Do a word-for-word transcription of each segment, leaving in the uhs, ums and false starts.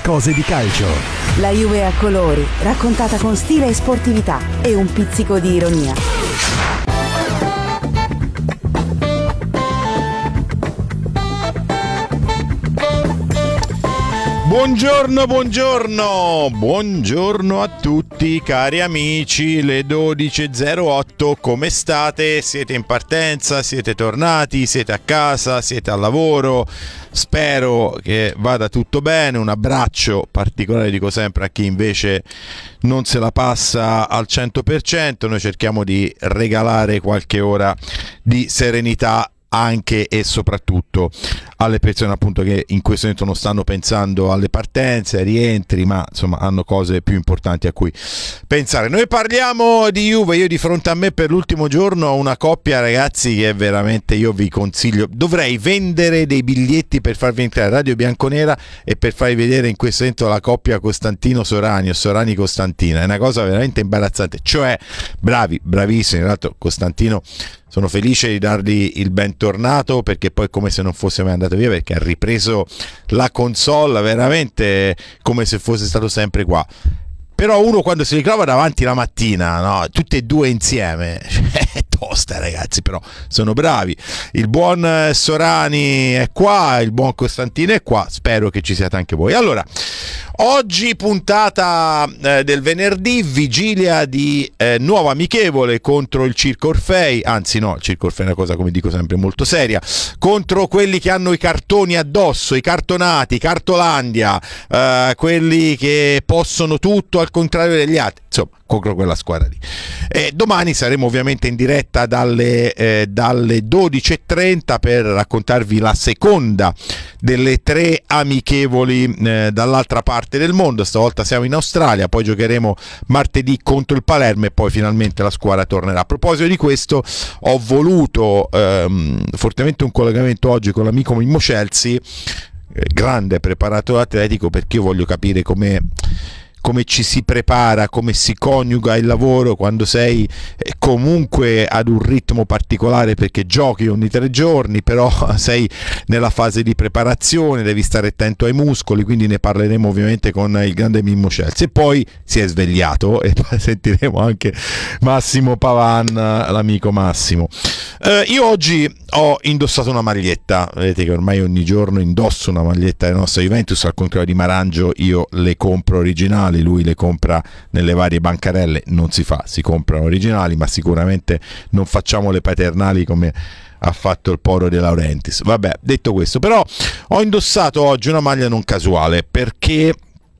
cose di calcio. La Juve a colori, raccontata con stile e sportività e un pizzico di ironia. Buongiorno, buongiorno, buongiorno a tutti cari amici, le dodici e zero otto, come state? Siete in partenza, siete tornati, siete a casa, siete al lavoro? Spero che vada tutto bene, un abbraccio particolare dico sempre a chi invece non se la passa al cento per cento, noi cerchiamo di regalare qualche ora di serenità anche e soprattutto alle persone appunto che in questo momento non stanno pensando alle partenze, ai rientri, ma insomma hanno cose più importanti a cui pensare. Noi parliamo di Juve, io di fronte a me per l'ultimo giorno ho una coppia ragazzi che è veramente, io vi consiglio, dovrei vendere dei biglietti per farvi entrare a Radio Bianconera e per farvi vedere in questo momento la coppia Costantino Sorani o Sorani Costantina, è una cosa veramente imbarazzante, cioè bravi, bravissimi, in realtà Costantino sono felice di dargli il bentornato perché poi è come se non fosse mai andato via, perché ha ripreso la console veramente come se fosse stato sempre qua. Però uno quando si ritrova davanti la mattina, no, tutti e due insieme, è tosta ragazzi, però sono bravi. Il buon Sorani è qua, il buon Costantino è qua, spero che ci siate anche voi. Allora, oggi puntata eh, del venerdì, vigilia di eh, nuovo amichevole contro il Circo Orfei, anzi no, il Circo Orfei è una cosa come dico sempre molto seria, contro quelli che hanno i cartoni addosso, i cartonati, Cartolandia, eh, quelli che possono tutto al contrario degli altri, insomma contro quella squadra lì. Eh, domani saremo ovviamente in diretta dalle, eh, dalle dodici e trenta per raccontarvi la seconda delle tre amichevoli eh, dall'altra parte del mondo. Stavolta siamo in Australia, poi giocheremo martedì contro il Palermo e poi finalmente la squadra tornerà. A proposito di questo, ho voluto ehm, fortemente un collegamento oggi con l'amico Mimmo Chelsea, eh, grande preparatore atletico, perché io voglio capire come come ci si prepara, come si coniuga il lavoro quando sei comunque ad un ritmo particolare perché giochi ogni tre giorni, però sei nella fase di preparazione, devi stare attento ai muscoli, quindi ne parleremo ovviamente con il grande Mimmo Chelsea. E poi si è svegliato e poi sentiremo anche Massimo Pavan, l'amico Massimo. Eh, io oggi ho indossato una maglietta, vedete che ormai ogni giorno indosso una maglietta della nostra Juventus, al contrario di Marangio io le compro originali, lui le compra nelle varie bancarelle, non si fa, si comprano originali, ma sicuramente non facciamo le paternali come ha fatto il Poro De Laurentiis. Vabbè, detto questo, però ho indossato oggi una maglia non casuale perché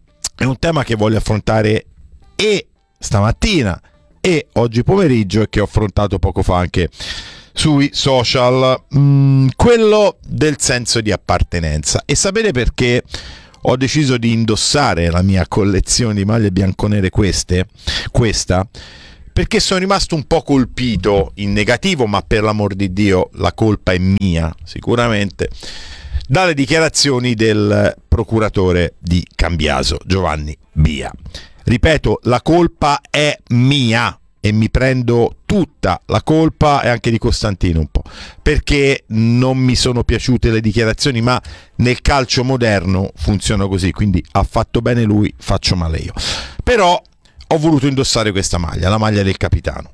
è un tema che voglio affrontare e stamattina e oggi pomeriggio e che ho affrontato poco fa anche sui social, mm, quello del senso di appartenenza. E sapete perché ho deciso di indossare la mia collezione di maglie bianconere queste, questa? Perché sono rimasto un po' colpito in negativo, ma per l'amor di Dio la colpa è mia sicuramente, dalle dichiarazioni del procuratore di Cambiaso, Giovanni Bia. Ripeto, la colpa è mia e mi prendo tutta la colpa, e anche di Costantino un po', perché non mi sono piaciute le dichiarazioni, ma nel calcio moderno funziona così, quindi ha fatto bene lui, faccio male io. Però ho voluto indossare questa maglia, la maglia del capitano,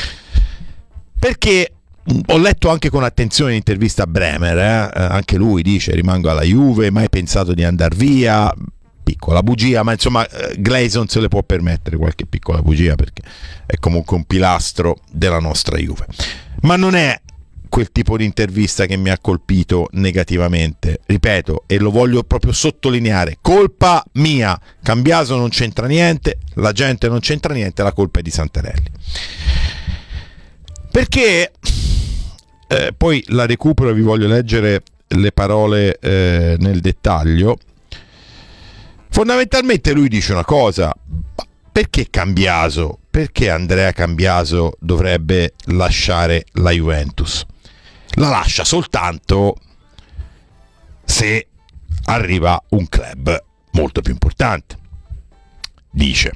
perché ho letto anche con attenzione l'intervista a Bremer, eh? Anche lui dice rimango alla Juve, mai pensato di andar via, piccola bugia, ma insomma Gleison se le può permettere qualche piccola bugia perché è comunque un pilastro della nostra Juve. Ma non è quel tipo di intervista che mi ha colpito negativamente, ripeto, e lo voglio proprio sottolineare, colpa mia, Cambiaso non c'entra niente, la gente non c'entra niente, la colpa è di Santarelli. Perché eh, poi la recupero e vi voglio leggere le parole eh, nel dettaglio. Fondamentalmente lui dice una cosa: perché Cambiaso, perché Andrea Cambiaso dovrebbe lasciare la Juventus? La lascia soltanto se arriva un club molto più importante. Dice: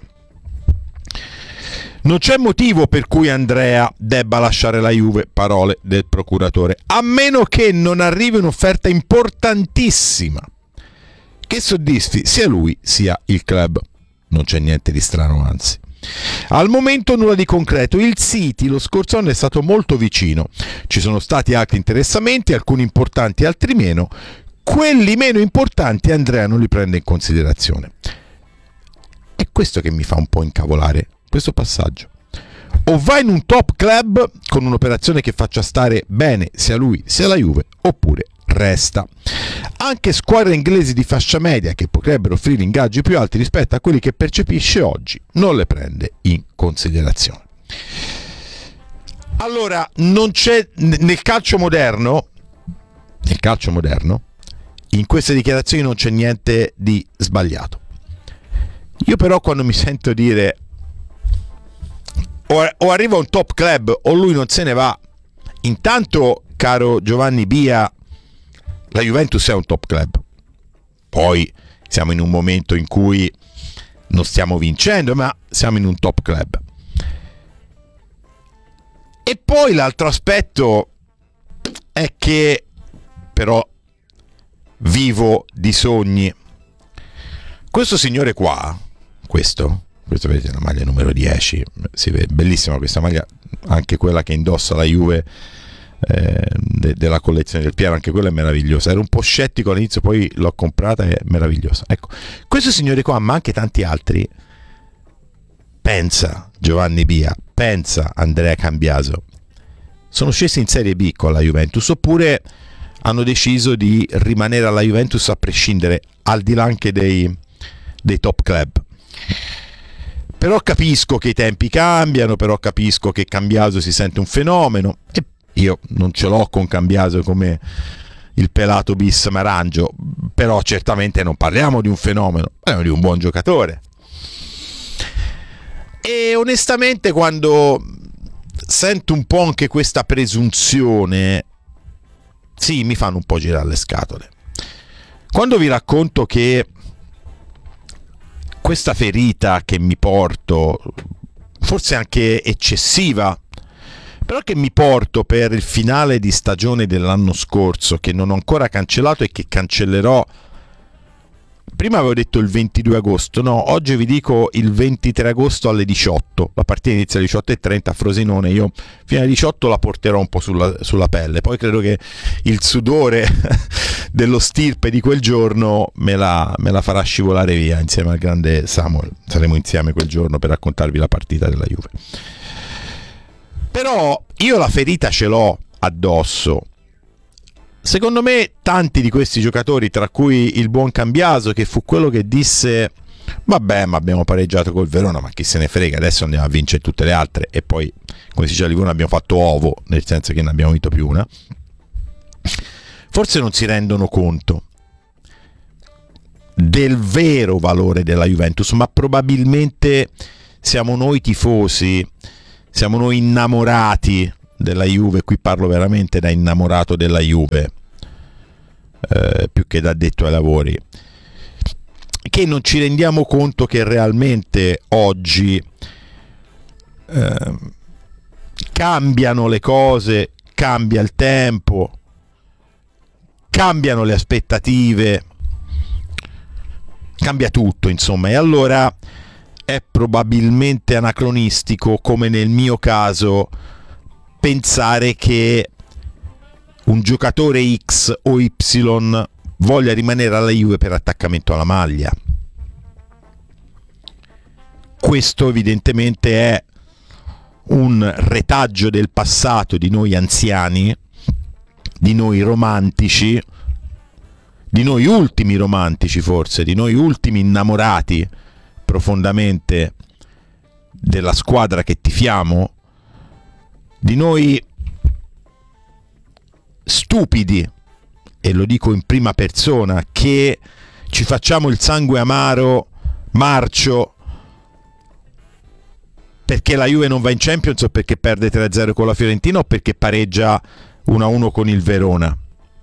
non c'è motivo per cui Andrea debba lasciare la Juve, parole del procuratore, a meno che non arrivi un'offerta importantissima, che soddisfi sia lui sia il club. Non c'è niente di strano, anzi. Al momento nulla di concreto. Il City lo scorso anno è stato molto vicino. Ci sono stati altri interessamenti, alcuni importanti, altri meno. Quelli meno importanti Andrea non li prende in considerazione. È questo che mi fa un po' incavolare, questo passaggio. O va in un top club con un'operazione che faccia stare bene sia lui sia la Juve, oppure resta. Anche squadre inglesi di fascia media che potrebbero offrire ingaggi più alti rispetto a quelli che percepisce oggi non le prende in considerazione. Allora, non c'è nel calcio moderno, nel calcio moderno, in queste dichiarazioni non c'è niente di sbagliato. Io però quando mi sento dire o, o arriva un top club o lui non se ne va, intanto, caro Giovanni Bia, la Juventus è un top club. Poi siamo in un momento in cui non stiamo vincendo, ma siamo in un top club. E poi l'altro aspetto è che però vivo di sogni. Questo signore qua, questo, questo vedete la maglia numero dieci, si vede bellissima questa maglia, anche quella che indossa la Juve eh, de- della collezione del Piero, anche quella è meravigliosa. Ero un po' scettico all'inizio, poi l'ho comprata, è meravigliosa. Ecco, questo signore qua, ma anche tanti altri, pensa Giovanni Bia, pensa Andrea Cambiaso, sono scesi in Serie B con la Juventus, oppure hanno deciso di rimanere alla Juventus a prescindere, al di là anche dei, dei top club. Però capisco che i tempi cambiano, però capisco che Cambiaso si sente un fenomeno, e io non ce l'ho con Cambiaso come il pelato bis Marangio, però certamente non parliamo di un fenomeno, parliamo di un buon giocatore. E onestamente quando sento un po' anche questa presunzione, sì, mi fanno un po' girare le scatole. Quando vi racconto che questa ferita che mi porto, forse anche eccessiva, però che mi porto per il finale di stagione dell'anno scorso, che non ho ancora cancellato e che cancellerò, prima avevo detto il ventidue agosto, no, oggi vi dico il ventitré agosto alle diciotto, la partita inizia alle diciotto e trenta a Frosinone, io fino alle diciotto la porterò un po' sulla, sulla pelle, poi credo che il sudore dello stirpe di quel giorno me la, me la farà scivolare via insieme al grande Samuel, saremo insieme quel giorno per raccontarvi la partita della Juve. Però io la ferita ce l'ho addosso. Secondo me tanti di questi giocatori, tra cui il buon Cambiaso, che fu quello che disse vabbè, ma abbiamo pareggiato col Verona, ma chi se ne frega, adesso andiamo a vincere tutte le altre, e poi, come si dice a Livorno, abbiamo fatto ovo, nel senso che ne abbiamo vinto più una, forse non si rendono conto del vero valore della Juventus, ma probabilmente siamo noi tifosi, siamo noi innamorati della Juve, qui parlo veramente da innamorato della Juve, eh, più che da addetto ai lavori, che non ci rendiamo conto che realmente oggi eh, cambiano le cose, cambia il tempo, cambiano le aspettative, cambia tutto, insomma, e allora è probabilmente anacronistico, come nel mio caso, pensare che un giocatore X o Y voglia rimanere alla Juve per attaccamento alla maglia. Questo evidentemente è un retaggio del passato di noi anziani, di noi romantici, di noi ultimi romantici forse, di noi ultimi innamorati profondamente della squadra che tifiamo, di noi stupidi, e lo dico in prima persona, che ci facciamo il sangue amaro, marcio, perché la Juve non va in Champions, o perché perde tre a zero con la Fiorentina, o perché pareggia uno a uno con il Verona.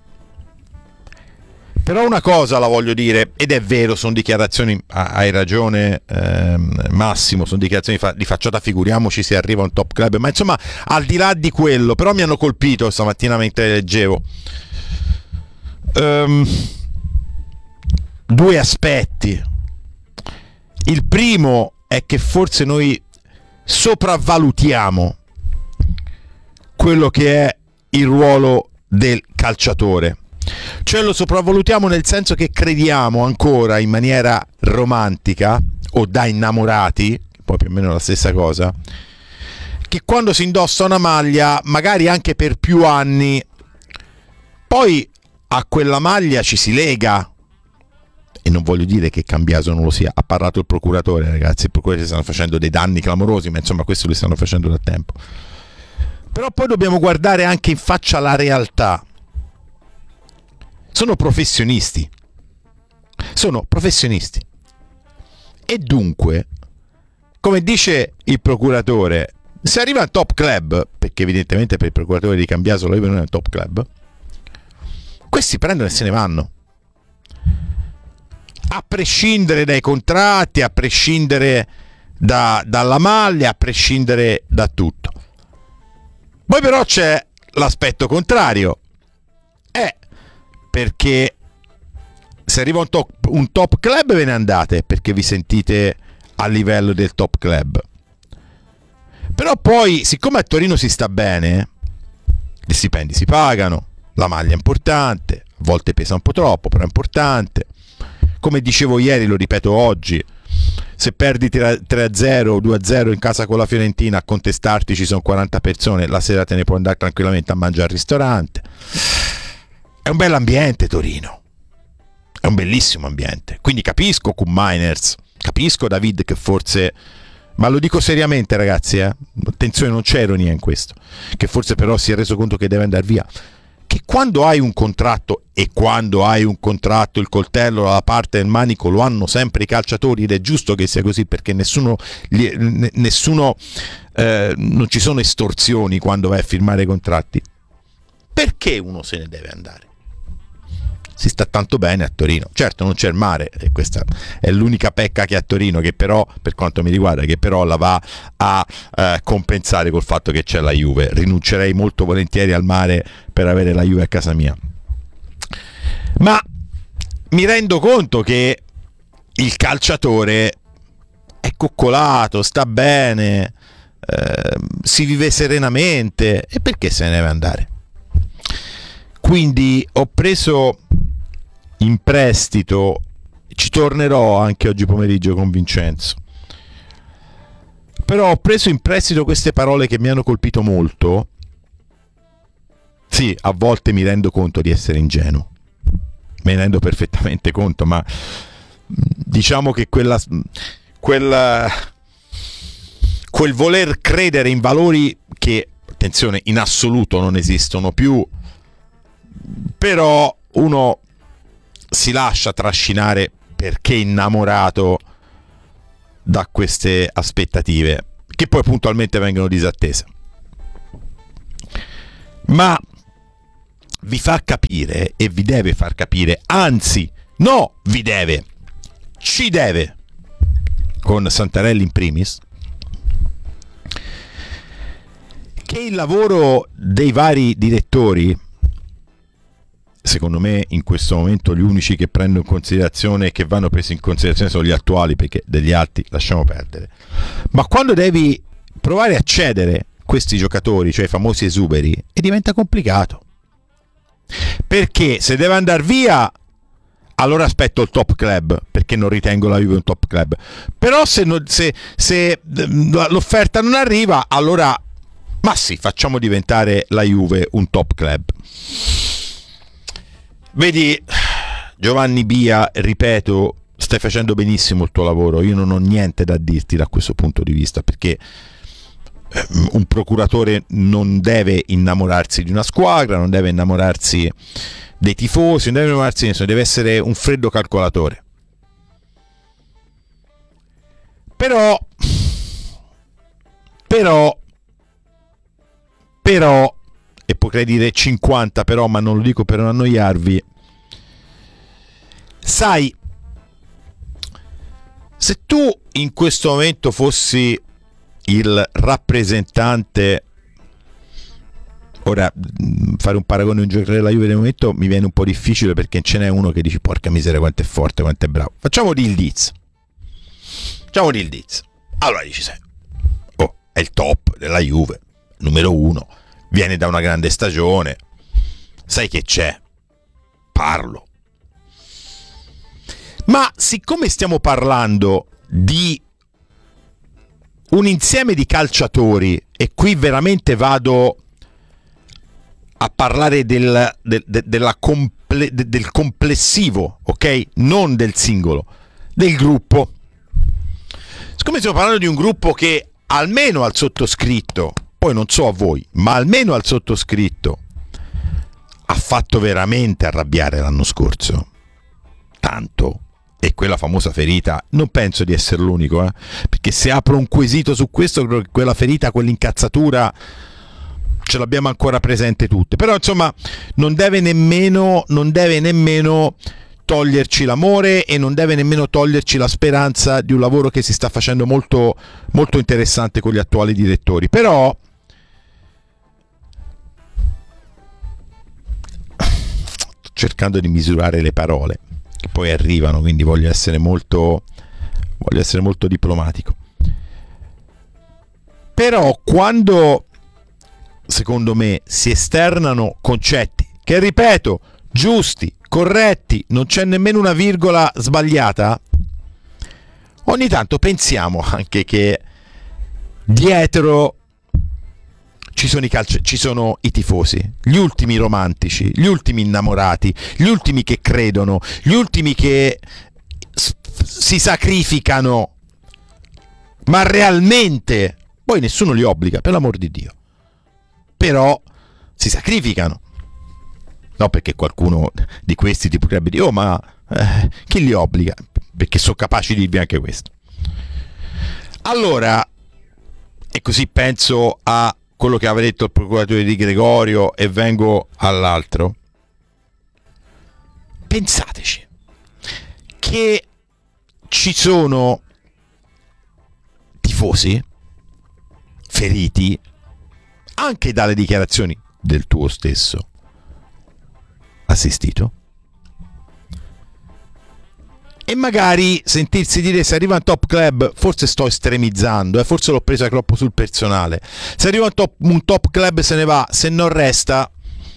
Però una cosa la voglio dire, ed è vero, sono dichiarazioni, hai ragione ehm, Massimo, sono dichiarazioni di, fa- di facciata, figuriamoci se arriva un top club, ma insomma al di là di quello, però mi hanno colpito stamattina mentre leggevo. Um, due aspetti. Il primo è che forse noi sopravvalutiamo quello che è il ruolo del calciatore, cioè lo sopravvalutiamo nel senso che crediamo ancora in maniera romantica o da innamorati, poi più o meno la stessa cosa, che quando si indossa una maglia, magari anche per più anni, poi a quella maglia ci si lega. E non voglio dire che Cambiaso non lo sia, ha parlato il procuratore, ragazzi, il procuratore stanno facendo dei danni clamorosi, ma insomma questo li stanno facendo da tempo. Però poi dobbiamo guardare anche in faccia la realtà. Sono professionisti. Sono professionisti. E dunque, come dice il procuratore, se arriva al top club, perché evidentemente per il procuratore di Cambiaso non è un top club, questi prendono e se ne vanno. A prescindere dai contratti, a prescindere da, dalla maglia, a prescindere da tutto. Poi però c'è l'aspetto contrario. È perché se arriva un top, un top club ve ne andate, perché vi sentite a livello del top club. Però poi, siccome a Torino si sta bene, gli stipendi si pagano, la maglia è importante, a volte pesa un po' troppo, però è importante. Come dicevo ieri, lo ripeto oggi, se perdi tre a zero o due a zero in casa con la Fiorentina, a contestarti ci sono quaranta persone, la sera te ne puoi andare tranquillamente a mangiare al ristorante. È un bell'ambiente Torino, è un bellissimo ambiente, quindi capisco Cum Miners, capisco David che forse, ma lo dico seriamente ragazzi, eh? Attenzione, non c'è ironia in questo, che forse però si è reso conto che deve andare via, che quando hai un contratto, e quando hai un contratto il coltello dalla parte del manico lo hanno sempre i calciatori, ed è giusto che sia così, perché nessuno, nessuno eh, non ci sono estorsioni quando vai a firmare i contratti. Perché uno se ne deve andare? Si sta tanto bene a Torino, certo non c'è il mare, e questa è l'unica pecca che ha Torino, che però, per quanto mi riguarda, che però la va a eh, compensare col fatto che c'è la Juve. Rinuncerei molto volentieri al mare per avere la Juve a casa mia, ma mi rendo conto che il calciatore è coccolato, sta bene, eh, si vive serenamente, e perché se ne deve andare? Quindi ho preso in prestito, ci tornerò anche oggi pomeriggio con Vincenzo, però ho preso in prestito queste parole che mi hanno colpito molto. Sì, a volte mi rendo conto di essere ingenuo, me ne rendo perfettamente conto, ma diciamo che quella, quella quel voler credere in valori che, attenzione, in assoluto non esistono più, però uno si lascia trascinare perché innamorato da queste aspettative che poi puntualmente vengono disattese. Ma vi fa capire, e vi deve far capire, anzi no, vi deve, ci deve, con Santarelli in primis, che il lavoro dei vari direttori, secondo me in questo momento gli unici che prendo in considerazione, che vanno presi in considerazione, sono gli attuali, perché degli altri lasciamo perdere, ma quando devi provare a cedere questi giocatori, cioè i famosi esuberi, e diventa complicato, perché se deve andare via allora aspetto il top club, perché non ritengo la Juve un top club, però se, non, se, se l'offerta non arriva, allora ma sì, facciamo diventare la Juve un top club. Vedi Giovanni Bia, ripeto, stai facendo benissimo il tuo lavoro, io non ho niente da dirti da questo punto di vista, perché un procuratore non deve innamorarsi di una squadra, non deve innamorarsi dei tifosi, non deve innamorarsi di nessuno, deve essere un freddo calcolatore. Però però però e potrei dire cinquanta però, ma non lo dico per non annoiarvi, sai, se tu in questo momento fossi il rappresentante ora fare un paragone a un giocatore della Juve nel momento mi viene un po' difficile, perché ce n'è uno che dici porca miseria quanto è forte, quanto è bravo. Facciamo di Yildiz. Facciamo di Yildiz. Allora dici, sai, oh, è il top della Juve, numero uno, viene da una grande stagione, sai che c'è, parlo. Ma siccome stiamo parlando di un insieme di calciatori, e qui veramente vado a parlare del, del, della comple, del complessivo, ok? Non del singolo, del gruppo. Siccome stiamo parlando di un gruppo che almeno al sottoscritto, poi non so a voi, ma almeno al sottoscritto ha fatto veramente arrabbiare l'anno scorso, tanto, e quella famosa ferita, non penso di essere l'unico, eh? Perché se apro un quesito su questo, credo che quella ferita, quell'incazzatura ce l'abbiamo ancora presente tutte. Però insomma non deve nemmeno non deve nemmeno toglierci l'amore, e non deve nemmeno toglierci la speranza di un lavoro che si sta facendo molto molto interessante con gli attuali direttori. Però sto cercando di misurare le parole che poi arrivano, quindi voglio essere molto voglio essere molto diplomatico. Però quando, secondo me, si esternano concetti che, ripeto, giusti, corretti, non c'è nemmeno una virgola sbagliata, ogni tanto pensiamo anche che dietro ci sono i calci- ci sono i tifosi, gli ultimi romantici, gli ultimi innamorati, gli ultimi che credono, gli ultimi che s- si sacrificano, ma realmente, poi nessuno li obbliga, per l'amor di Dio, però si sacrificano. No, perché qualcuno di questi ti potrebbe dire, oh ma eh, chi li obbliga? Perché sono capaci di dirvi anche questo. Allora, e così penso a quello che aveva detto il procuratore Di Gregorio e vengo all'altro. Pensateci che ci sono tifosi feriti anche dalle dichiarazioni del tuo stesso assistito, e magari sentirsi dire se arriva un top club, forse sto estremizzando, eh, forse l'ho presa troppo sul personale, se arriva un top, un top club se ne va, se non resta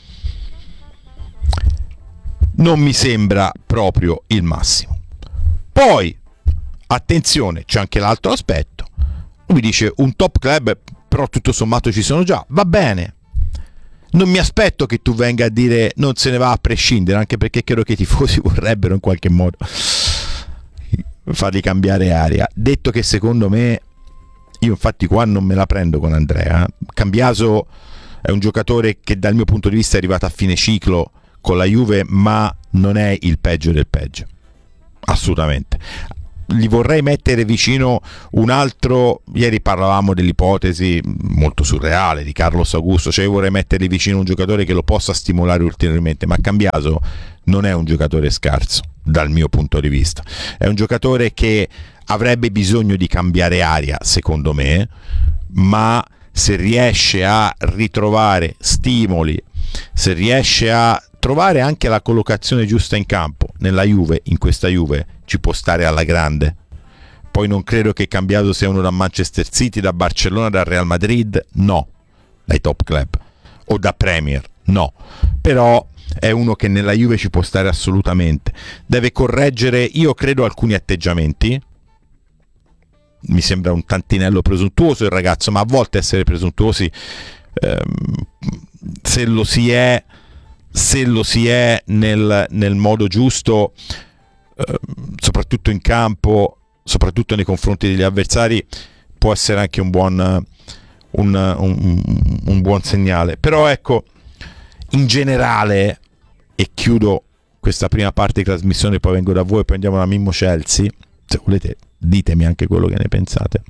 non mi sembra proprio il massimo. Poi attenzione, c'è anche l'altro aspetto, lui dice un top club però tutto sommato ci sono già, va bene, non mi aspetto che tu venga a dire non se ne va a prescindere, anche perché credo che i tifosi vorrebbero in qualche modo fargli cambiare aria. Detto che secondo me, io infatti qua non me la prendo con Andrea, Cambiaso è un giocatore che dal mio punto di vista è arrivato a fine ciclo con la Juve, ma non è il peggio del peggio, assolutamente. Gli vorrei mettere vicino un altro, ieri parlavamo dell'ipotesi molto surreale di Carlos Augusto, cioè io vorrei mettergli vicino un giocatore che lo possa stimolare ulteriormente, ma Cambiaso non è un giocatore scarso dal mio punto di vista, è un giocatore che avrebbe bisogno di cambiare aria secondo me, ma se riesce a ritrovare stimoli, se riesce a trovare anche la collocazione giusta in campo nella Juve, in questa Juve ci può stare alla grande. Poi non credo che Cambiaso sia uno da Manchester City, da Barcellona, da Real Madrid, no, dai top club, o da Premier, no, però è uno che nella Juve ci può stare assolutamente. Deve correggere, io credo, alcuni atteggiamenti. Mi sembra un tantinello presuntuoso il ragazzo, ma a volte essere presuntuosi, ehm, se lo si è se lo si è nel, nel modo giusto, eh, soprattutto in campo, soprattutto nei confronti degli avversari, può essere anche un buon un, un, un buon segnale. Però ecco, in generale, e chiudo questa prima parte di trasmissione, poi vengo da voi e poi andiamo da Mimmo Chelsea, se volete ditemi anche quello che ne pensate.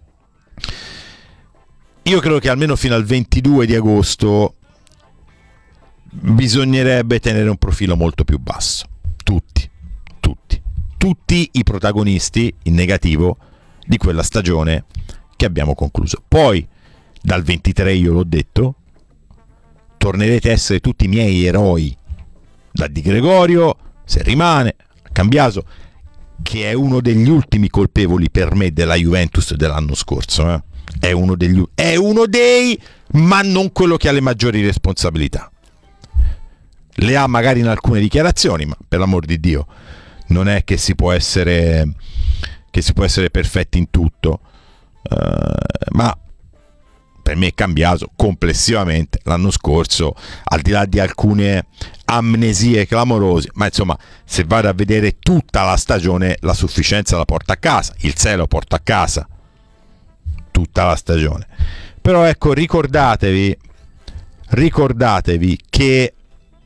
Io credo che almeno fino al ventidue di agosto bisognerebbe tenere un profilo molto più basso, tutti, tutti, tutti i protagonisti in negativo di quella stagione che abbiamo concluso. Poi dal ventitré, io l'ho detto, tornerete a essere tutti miei eroi, da Di Gregorio, se rimane, Cambiaso, che è uno degli ultimi colpevoli per me della Juventus dell'anno scorso, eh? è uno degli è uno dei, ma non quello che ha le maggiori responsabilità. Le ha magari in alcune dichiarazioni, ma per l'amor di Dio non è che si può essere che si può essere perfetti in tutto, uh, ma per me Cambiaso complessivamente l'anno scorso, al di là di alcune amnesie clamorose, ma insomma se vado a vedere tutta la stagione, la sufficienza la porta a casa, il sé lo porta a casa tutta la stagione. Però ecco, ricordatevi ricordatevi che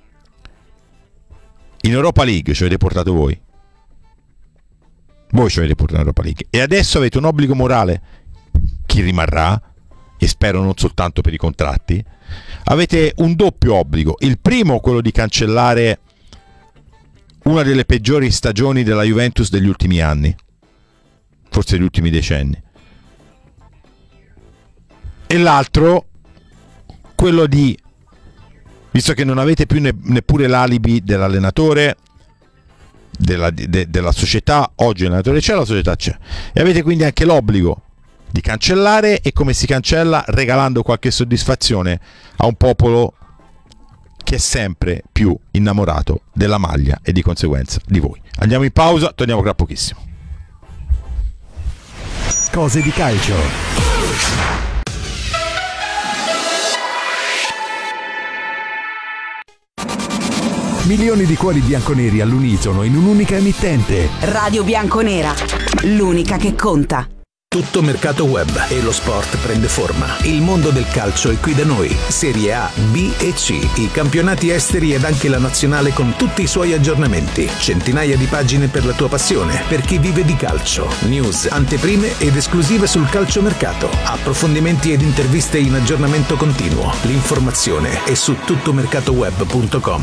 in Europa League ci avete portato voi voi ci avete portato in Europa League e adesso avete un obbligo morale, chi rimarrà, e spero non soltanto per i contratti, avete un doppio obbligo. Il primo, quello di cancellare una delle peggiori stagioni della Juventus degli ultimi anni, forse degli ultimi decenni, e l'altro quello di, visto che non avete più ne, neppure l'alibi dell'allenatore, della, de, della società, oggi l'allenatore c'è, la società c'è, e avete quindi anche l'obbligo di cancellare. E come si cancella? Regalando qualche soddisfazione a un popolo che è sempre più innamorato della maglia e di conseguenza di voi. Andiamo in pausa, torniamo tra pochissimo. Cose di calcio. Milioni di cuori bianconeri all'unisono in un'unica emittente. Radio Bianconera, l'unica che conta. Tutto mercato web e lo sport prende forma. Il mondo del calcio è qui da noi. Serie A, B e C, i campionati esteri ed anche la nazionale con tutti i suoi aggiornamenti. Centinaia di pagine per la tua passione, per chi vive di calcio. News, anteprime ed esclusive sul calciomercato. Approfondimenti ed interviste in aggiornamento continuo. L'informazione è su tuttomercatoweb punto com.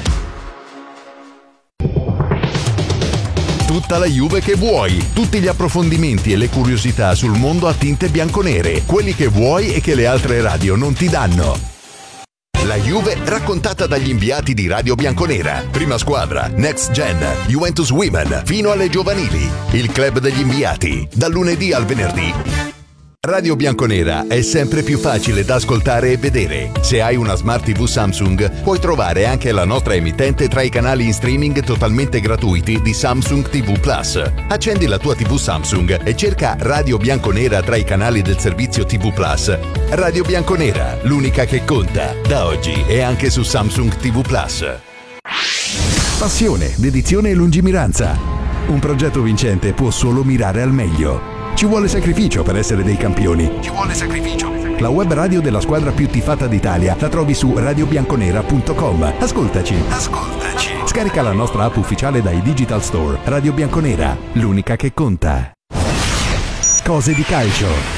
Tutta la Juve che vuoi, tutti gli approfondimenti e le curiosità sul mondo a tinte bianconere, quelli che vuoi e che le altre radio non ti danno. La Juve raccontata dagli inviati di Radio Bianconera. Prima squadra, Next Gen, Juventus Women, fino alle giovanili. Il club degli inviati, dal lunedì al venerdì. Radio Bianconera è sempre più facile da ascoltare e vedere. Se hai una Smart tivù Samsung, puoi trovare anche la nostra emittente tra i canali in streaming totalmente gratuiti di Samsung tivù Plus. Accendi la tua tivù Samsung e cerca Radio Bianconera tra i canali del servizio tivù Plus. Radio Bianconera, l'unica che conta, da oggi e anche su Samsung tivù Plus. Passione, dedizione e lungimiranza. Un progetto vincente può solo mirare al meglio. Ci vuole sacrificio per essere dei campioni. Ci vuole sacrificio. La web radio della squadra più tifata d'Italia la trovi su radio bianconera punto com. Ascoltaci. Ascoltaci. Scarica la nostra app ufficiale dai Digital Store. Radio Bianconera, l'unica che conta. Cose di calcio.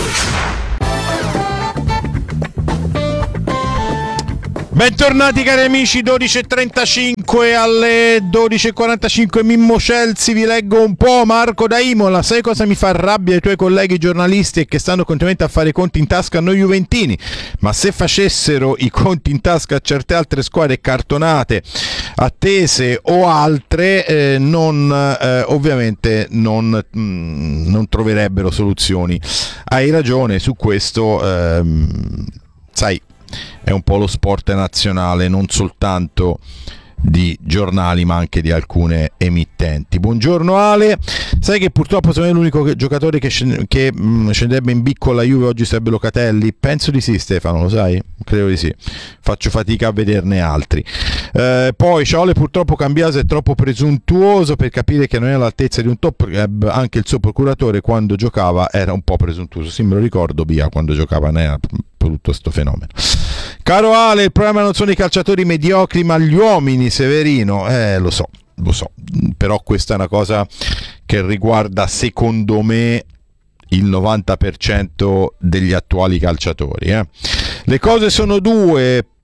Bentornati cari amici, dodici e trentacinque, alle dodici e quarantacinque Mimmo Chelsea, vi leggo un po'. Marco da Imola: sai cosa mi fa rabbia ai tuoi colleghi giornalisti e che stanno continuamente a fare i conti in tasca a noi juventini, ma se facessero i conti in tasca a certe altre squadre cartonate, attese o altre, eh, non eh, ovviamente non, mh, non troverebbero soluzioni. Hai ragione su questo, ehm, sai, è un po' lo sport nazionale, non soltanto di giornali ma anche di alcune emittenti. Buongiorno Ale, sai che purtroppo sono l'unico giocatore che, scende, che mh, scenderebbe in bicco alla Juve oggi sarebbe Locatelli? Penso di sì Stefano, lo sai? Credo di sì, faccio fatica a vederne altri. Eh, poi Ciaole, purtroppo Cambiaso è troppo presuntuoso per capire che non è all'altezza di un top club, anche il suo procuratore quando giocava era un po' presuntuoso. Sì, me lo ricordo, Bia, quando giocava non era tutto sto fenomeno. Caro Ale, il problema non sono i calciatori mediocri ma gli uomini, Severino. Eh, lo so, lo so, però questa è una cosa che riguarda secondo me il novanta per cento degli attuali calciatori. Eh. Le cose sono due.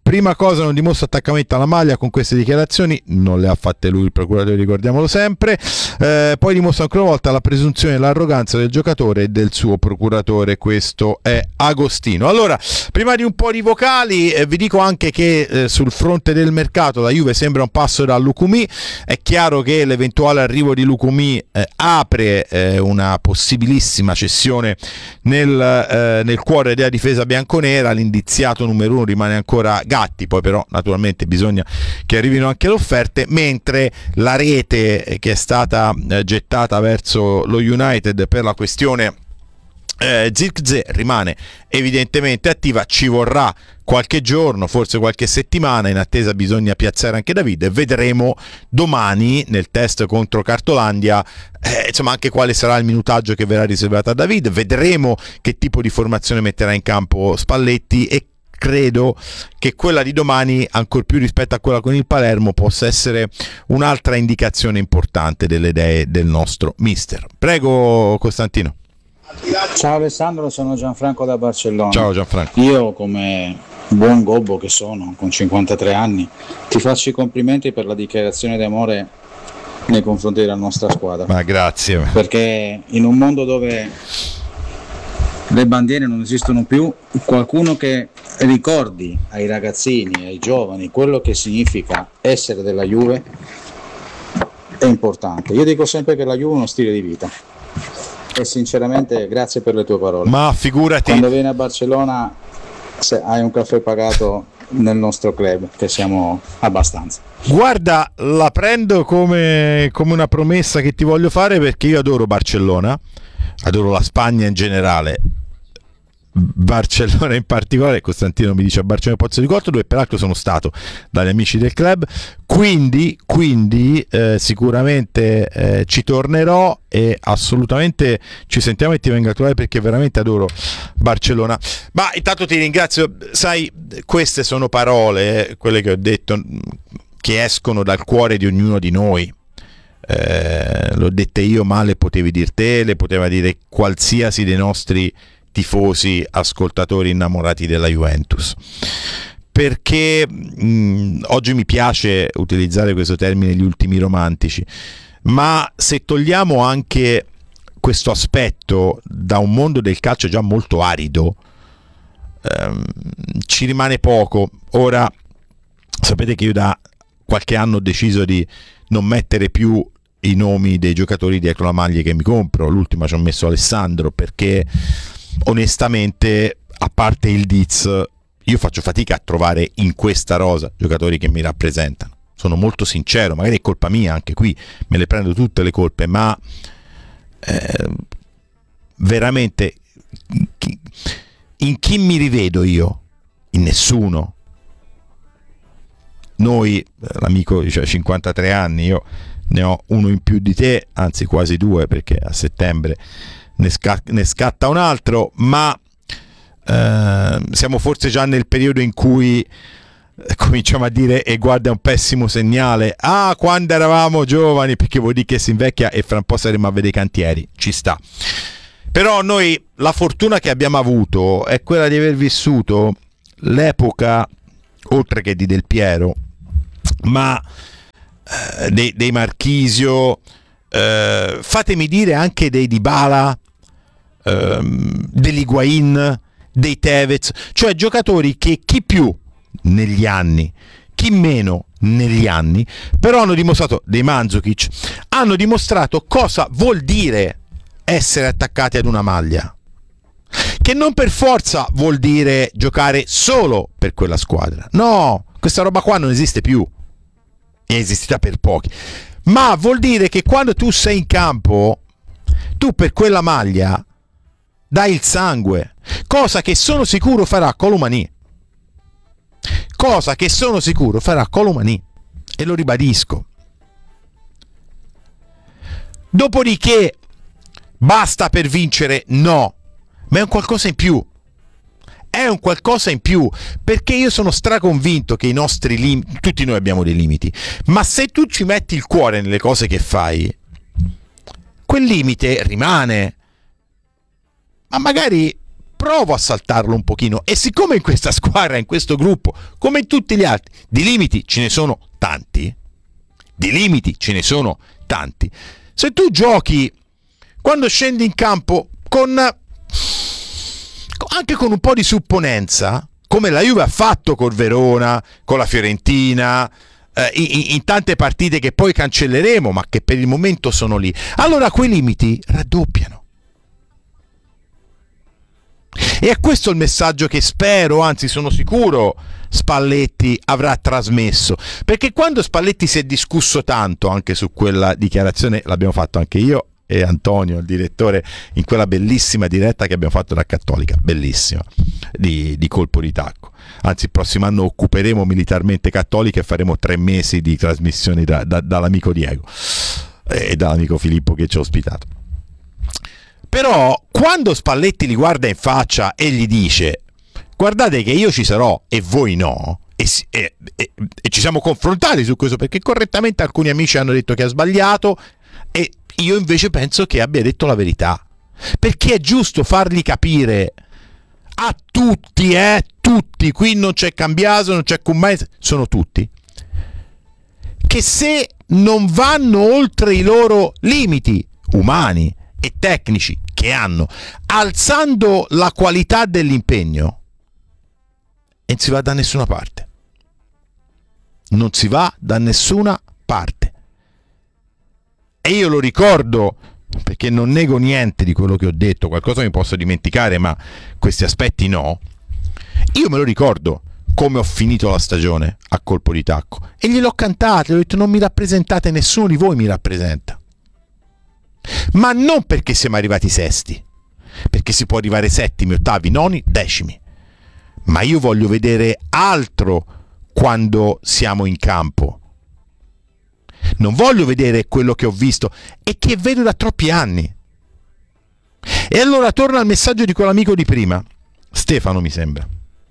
prima cosa non dimostra attaccamento alla maglia con queste dichiarazioni, non le ha fatte lui il procuratore, ricordiamolo sempre, eh, poi dimostra ancora una volta la presunzione e l'arroganza del giocatore e del suo procuratore, questo è Agostino. Allora, prima di un po' di vocali eh, vi dico anche che eh, sul fronte del mercato la Juve sembra un passo da Lukumi. È chiaro che l'eventuale arrivo di Lukumi eh, apre eh, una possibilissima cessione nel, eh, nel cuore della difesa bianconera. L'indiziato numero uno rimane ancora Gatti, poi però naturalmente bisogna che arrivino anche le offerte, mentre la rete che è stata eh, gettata verso lo United per la questione eh, Zirkzee rimane evidentemente attiva. Ci vorrà qualche giorno, forse qualche settimana, in attesa bisogna piazzare anche David e vedremo domani nel test contro Cartolandia eh, insomma anche quale sarà il minutaggio che verrà riservato a David, vedremo che tipo di formazione metterà in campo Spalletti e credo che quella di domani, ancor più rispetto a quella con il Palermo, possa essere un'altra indicazione importante delle idee del nostro mister. Prego Costantino. Ciao Alessandro, sono Gianfranco da Barcellona. Ciao Gianfranco. Io, come buon gobbo che sono, con cinquantatré anni, ti faccio i complimenti per la dichiarazione d'amore nei confronti della nostra squadra. Ma grazie. Perché in un mondo dove le bandiere non esistono più, qualcuno che ricordi ai ragazzini, ai giovani, quello che significa essere della Juve è importante. Io dico sempre che la Juve è uno stile di vita. E sinceramente grazie per le tue parole. Ma figurati, quando vieni a Barcellona se hai un caffè pagato nel nostro club, che siamo abbastanza. Guarda, la prendo come, come una promessa che ti voglio fare, perché io adoro Barcellona, adoro la Spagna in generale, Barcellona in particolare. Costantino mi dice a Barcellona Pozzo di Gotto, dove peraltro sono stato dagli amici del club, quindi, quindi eh, sicuramente eh, ci tornerò e assolutamente ci sentiamo e ti vengo a trovare, perché veramente adoro Barcellona. Ma intanto ti ringrazio, sai, queste sono parole, eh, quelle che ho detto, che escono dal cuore di ognuno di noi. Eh, l'ho dette io, ma le potevi dir te, le poteva dire qualsiasi dei nostri tifosi, ascoltatori innamorati della Juventus, perché mh, oggi mi piace utilizzare questo termine, gli ultimi romantici, ma se togliamo anche questo aspetto da un mondo del calcio già molto arido, ehm, ci rimane poco. Ora sapete che io da qualche anno ho deciso di non mettere più i nomi dei giocatori dietro la maglia che mi compro. L'ultima ci ho messo Alessandro, perché onestamente, a parte il Diz, io faccio fatica a trovare in questa rosa giocatori che mi rappresentano. Sono molto sincero, magari è colpa mia, anche qui me le prendo tutte le colpe, ma eh, veramente in chi mi rivedo io? In nessuno. Noi, l'amico dice cinquantatré anni, io ne ho uno in più di te, anzi quasi due, perché a settembre ne, sca- ne scatta un altro, ma eh, siamo forse già nel periodo in cui eh, cominciamo a dire, e guarda è un pessimo segnale, ah quando eravamo giovani, perché vuol dire che si invecchia e fra un po' saremo a vedere i cantieri, ci sta. Però noi la fortuna che abbiamo avuto è quella di aver vissuto l'epoca, oltre che di Del Piero, ma eh, dei, dei Marchisio, eh, fatemi dire anche dei Dybala, ehm, dell'Higuain, dei Tevez, cioè giocatori che chi più negli anni, chi meno negli anni, però hanno dimostrato, dei Mandzukic, hanno dimostrato cosa vuol dire essere attaccati ad una maglia, che non per forza vuol dire giocare solo per quella squadra, no, questa roba qua non esiste più, è esistita per pochi, ma vuol dire che quando tu sei in campo, tu per quella maglia dai il sangue, cosa che sono sicuro farà Colomani, cosa che sono sicuro farà Colomani, e lo ribadisco. Dopodiché basta per vincere? No, ma è un qualcosa in più, è un qualcosa in più, perché io sono straconvinto che i nostri limiti, tutti noi abbiamo dei limiti, ma se tu ci metti il cuore nelle cose che fai, quel limite rimane, ma magari provo a saltarlo un pochino, e siccome in questa squadra, in questo gruppo, come in tutti gli altri, di limiti ce ne sono tanti, di limiti ce ne sono tanti, se tu giochi quando scendi in campo con anche con un po' di supponenza, come la Juve ha fatto col Verona, con la Fiorentina, eh, in, in tante partite che poi cancelleremo, ma che per il momento sono lì, allora quei limiti raddoppiano. E è questo il messaggio che spero, anzi sono sicuro, Spalletti avrà trasmesso, perché quando Spalletti si è discusso tanto anche su quella dichiarazione, l'abbiamo fatto anche io e Antonio, il direttore, in quella bellissima diretta che abbiamo fatto da Cattolica, bellissima, di, di colpo di tacco. Anzi, il prossimo anno occuperemo militarmente Cattolica e faremo tre mesi di trasmissioni da, da, dall'amico Diego e dall'amico Filippo che ci ha ospitato. Però quando Spalletti li guarda in faccia e gli dice: guardate che io ci sarò e voi no, e, e, e, e ci siamo confrontati su questo, perché correttamente alcuni amici hanno detto che ha sbagliato e io invece penso che abbia detto la verità, perché è giusto fargli capire a tutti, eh, tutti, qui non c'è Cambiaso, non c'è Cummese, sono tutti, che se non vanno oltre i loro limiti umani e tecnici che hanno, alzando la qualità dell'impegno, e non si va da nessuna parte, non si va da nessuna parte. E io lo ricordo, perché non nego niente di quello che ho detto, qualcosa mi posso dimenticare, ma questi aspetti no. Io me lo ricordo come ho finito la stagione a colpo di tacco e gliel'ho cantato, gli ho detto: non mi rappresentate, nessuno di voi mi rappresenta. Ma non perché siamo arrivati sesti, perché si può arrivare settimi, ottavi, noni, decimi, ma io voglio vedere altro quando siamo in campo. Non voglio vedere quello che ho visto e che vedo da troppi anni. E allora torna al messaggio di quell'amico di prima, Stefano mi sembra,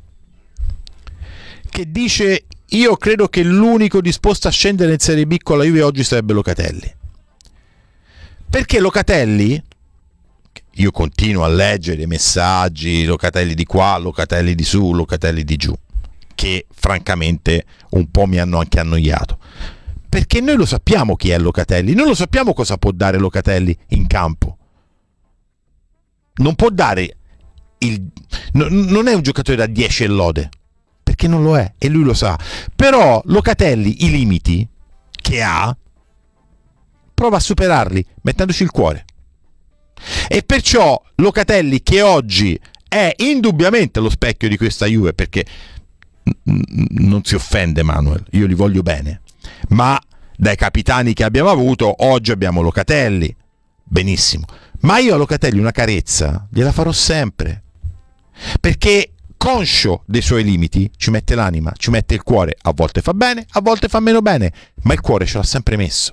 che dice: io credo che l'unico disposto a scendere in Serie B con la Juve oggi sarebbe Locatelli. Perché Locatelli, io continuo a leggere i messaggi, Locatelli di qua, Locatelli di su, Locatelli di giù, che francamente un po' mi hanno anche annoiato, perché noi lo sappiamo chi è Locatelli, noi lo sappiamo cosa può dare Locatelli in campo. Non può dare il, no, non è un giocatore da dieci e lode, perché non lo è e lui lo sa. Però Locatelli i limiti che ha prova a superarli mettendoci il cuore. E perciò Locatelli, che oggi è indubbiamente lo specchio di questa Juve, perché non si offende Manuel, io li voglio bene, ma dai capitani che abbiamo avuto oggi abbiamo Locatelli, benissimo, ma io a Locatelli una carezza gliela farò sempre, perché conscio dei suoi limiti ci mette l'anima, ci mette il cuore, a volte fa bene, a volte fa meno bene, ma il cuore ce l'ha sempre messo,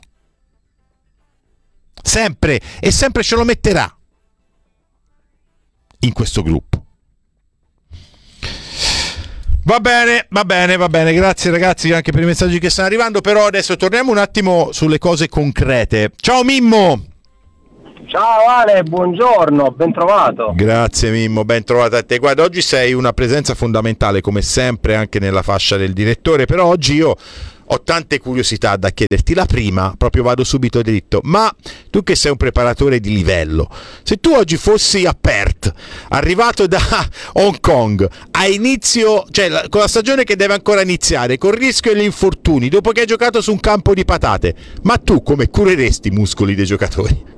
sempre, e sempre ce lo metterà in questo gruppo. Va bene, va bene, va bene, grazie ragazzi anche per i messaggi che stanno arrivando, però adesso torniamo un attimo sulle cose concrete. Ciao Mimmo! Ciao Ale, buongiorno, ben trovato. Grazie Mimmo, ben trovato a te. Guarda, oggi sei una presenza fondamentale come sempre anche nella fascia del direttore, però oggi io ho tante curiosità da chiederti. La prima, proprio vado subito dritto, ma tu che sei un preparatore di livello, se tu oggi fossi a Perth, arrivato da Hong Kong, a inizio, cioè la, con la stagione che deve ancora iniziare, con il rischio degli infortuni, dopo che hai giocato su un campo di patate, ma tu come cureresti i muscoli dei giocatori?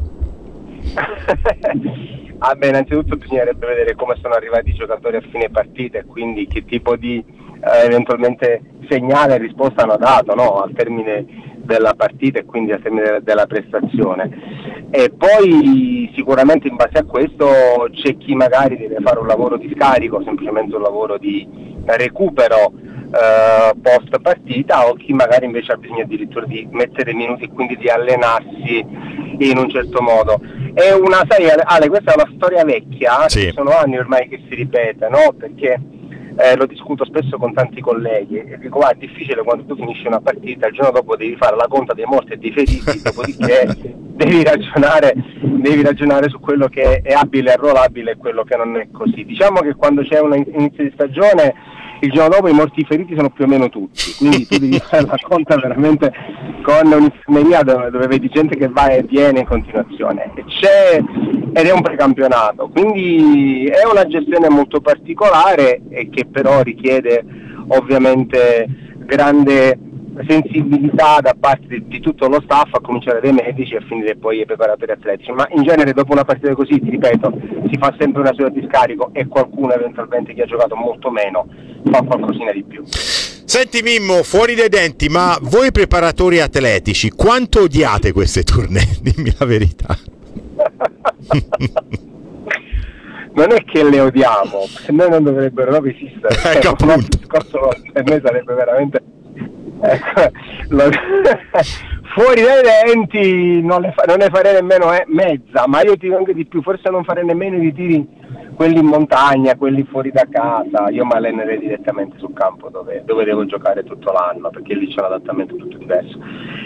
Ah beh, innanzitutto bisognerebbe vedere come sono arrivati i giocatori a fine partita e quindi che tipo di eh, eventualmente segnale e risposta hanno dato, no? Al termine della partita e quindi al termine della prestazione. E poi sicuramente in base a questo c'è chi magari deve fare un lavoro di scarico, semplicemente un lavoro di recupero eh, post partita, o chi magari invece ha bisogno addirittura di mettere minuti e quindi di allenarsi in un certo modo. È una, sai Ale, questa è una storia vecchia, sì. Sono anni ormai che si ripete, no? Perché eh, lo discuto spesso con tanti colleghi e dico guarda, è difficile quando tu finisci una partita, il giorno dopo devi fare la conta dei morti e dei feriti, dopodiché devi ragionare devi ragionare su quello che è abile e arruolabile e quello che non è così. Diciamo che quando c'è un inizio di stagione, il giorno dopo i morti feriti sono più o meno tutti, quindi tu devi fare la conta veramente con un'infermeria dove, dove vedi gente che va e viene in continuazione, e c'è ed è un precampionato, quindi è una gestione molto particolare e che però richiede ovviamente grande sensibilità da parte di, di tutto lo staff, a cominciare dai medici e a finire poi ai preparatori atletici, ma in genere dopo una partita così, ti ripeto, si fa sempre una seduta di scarico e qualcuno eventualmente chi ha giocato molto meno fa qualcosina di più. Senti Mimmo, fuori dai denti, ma voi preparatori atletici quanto odiate queste tournée? Dimmi la verità. Non è che le odiamo, se noi non dovrebbero proprio esistere, ecco, cioè, un discorso per noi sarebbe veramente ecco, lo... fuori dai denti non, le fa... non ne farei nemmeno eh, mezza, ma io ti dico anche di più, forse non farei nemmeno i ritiri quelli in montagna, quelli fuori da casa, io mi allenerei direttamente sul campo dove, dove devo giocare tutto l'anno, perché lì c'è un adattamento tutto diverso.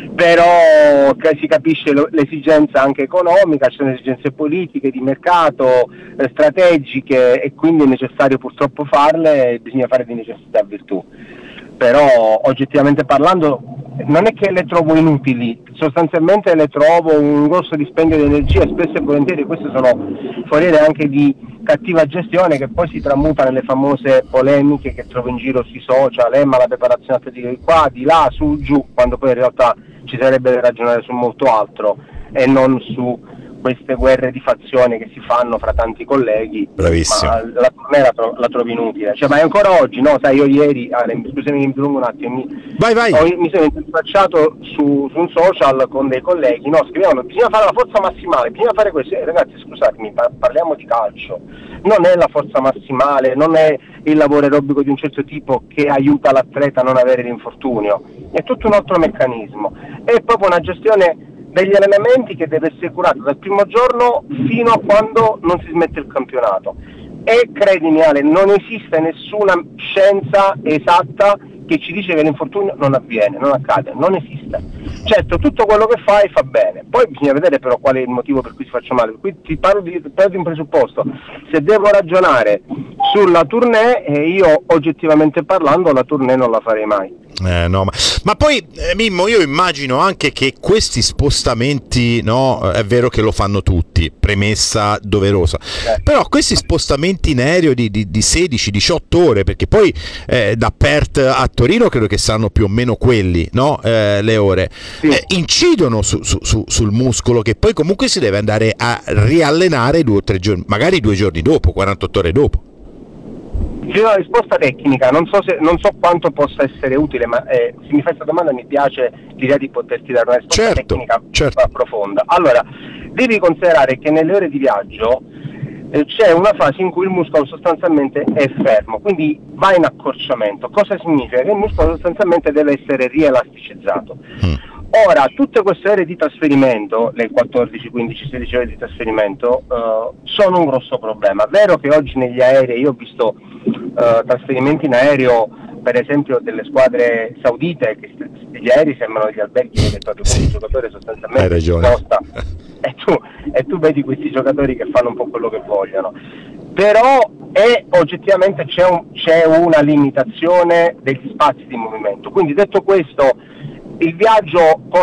Però si capisce l'esigenza anche economica, ci sono esigenze politiche, di mercato, eh, strategiche, e quindi è necessario purtroppo farle, bisogna fare di necessità virtù. Però oggettivamente parlando non è che le trovo inutili, sostanzialmente le trovo un grosso dispendio di energia, spesso e volentieri queste sono foriere anche di cattiva gestione che poi si tramuta nelle famose polemiche che trovo in giro sui social, eh, ma la preparazione atletica di qua, di là, su, giù, quando poi in realtà ci sarebbe da ragionare su molto altro e non su queste guerre di fazione che si fanno fra tanti colleghi. Bravissimo. Ma la tournée la, tro- la trovo inutile, cioè, ma è ancora oggi, no? Sai, io ieri, ah, scusami mi dilungo un attimo, mi, vai, vai. Ho, mi sono interfacciato su, su un social con dei colleghi, no? Scrivevano, bisogna fare la forza massimale, bisogna fare questo, eh, ragazzi scusatemi, par- parliamo di calcio, non è la forza massimale, non è il lavoro aerobico di un certo tipo che aiuta l'atleta a non avere l'infortunio, è tutto un altro meccanismo, è proprio una gestione degli allenamenti che deve essere curata dal primo giorno fino a quando non si smette il campionato. E credimi Ale, non esiste nessuna scienza esatta che ci dice che l'infortunio non avviene, non accade, non esiste. Certo, tutto quello che fai fa bene, poi bisogna vedere però qual è il motivo per cui si faccia male. Qui ti parlo di, parlo di un presupposto, se devo ragionare sulla tournée, eh, io oggettivamente parlando la tournée non la farei mai. Eh, no, ma, ma poi eh, Mimmo, io immagino anche che questi spostamenti, no, è vero che lo fanno tutti, premessa doverosa, eh. però questi spostamenti in aereo di, di, di sedici diciotto ore, perché poi eh, da Perth a Torino credo che saranno più o meno quelli, no, eh, le ore, sì. eh, incidono su, su, su, sul muscolo che poi comunque si deve andare a riallenare due o tre giorni, magari due giorni dopo, quarantotto ore dopo. C'è una risposta tecnica, non so, se, non so quanto possa essere utile, ma eh, se mi fai questa domanda mi piace l'idea di poterti dare una risposta certo, tecnica certo. profonda. Allora, devi considerare che nelle ore di viaggio eh, c'è una fase in cui il muscolo sostanzialmente è fermo, quindi va in accorciamento. Cosa significa? Che il muscolo sostanzialmente deve essere rielasticizzato. Mm. Ora, tutte queste ore di trasferimento, le quattordici, quindici, sedici ore di trasferimento, uh, sono un grosso problema. Vero che oggi negli aerei, io ho visto uh, trasferimenti in aereo, per esempio delle squadre saudite, che gli aerei sembrano degli alberghi, che proprio sì. Un giocatore sostanzialmente si sposta e tu, e tu vedi questi giocatori che fanno un po' quello che vogliono. Però è, oggettivamente c'è, un, c'è una limitazione degli spazi di movimento. Quindi detto questo, il viaggio